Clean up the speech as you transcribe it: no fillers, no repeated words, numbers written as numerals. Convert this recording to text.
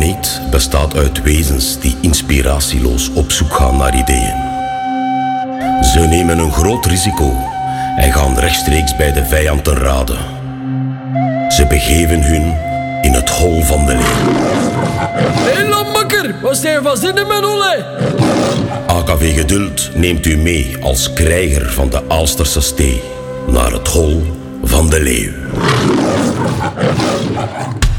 planeet bestaat uit wezens die inspiratieloos op zoek gaan naar ideeën. Ze nemen een groot risico en gaan rechtstreeks bij de vijand ten rade. Ze begeven hun in het hol van de leeuw. Hé, lambakker, wat zijn je van zin in mijn olle? AKV Geduld neemt u mee als krijger van de Aalsterse stee naar het hol van de leeuw.